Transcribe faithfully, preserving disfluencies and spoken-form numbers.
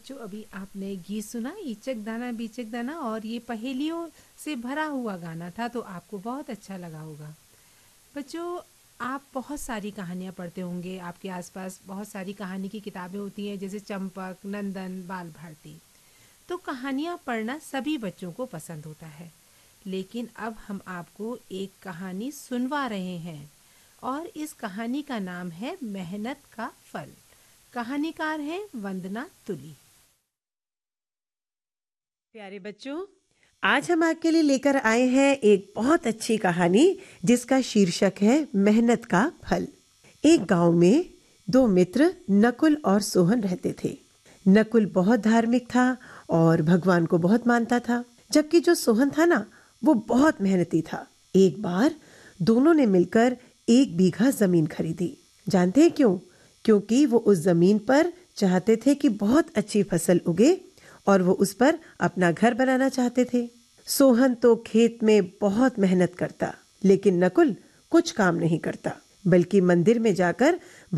बच्चों, अभी आपने गीत सुना इचक दाना बीचक दाना, और ये पहेलियों से भरा हुआ गाना था, तो आपको बहुत अच्छा लगा होगा। बच्चों, आप बहुत सारी कहानियाँ पढ़ते होंगे, आपके आसपास बहुत सारी कहानी की किताबें होती हैं, जैसे चंपक, नंदन, बाल भारती। तो कहानियाँ पढ़ना सभी बच्चों को पसंद होता है, लेकिन अब हम आपको एक कहानी सुनवा रहे हैं, और इस कहानी का नाम है मेहनत का फल। कहानीकार है वंदना तुली। प्यारे बच्चों, आज हम आपके लिए लेकर आए हैं एक बहुत अच्छी कहानी जिसका शीर्षक है मेहनत का फल। एक गांव में दो मित्र नकुल और सोहन रहते थे। नकुल बहुत धार्मिक था और भगवान को बहुत मानता था, जबकि जो सोहन था ना, वो बहुत मेहनती था। एक बार दोनों ने मिलकर एक बीघा जमीन खरीदी। जानते हैं क्यों? क्योंकि वो उस जमीन पर चाहते थे कि बहुत अच्छी फसल उगे और वो उस पर अपना घर बनाना चाहते थे। सोहन तो खेत में बहुत मेहनत करता, लेकिन नकुल कुछ काम नहीं करता, बल्कि मंदिर में जाकर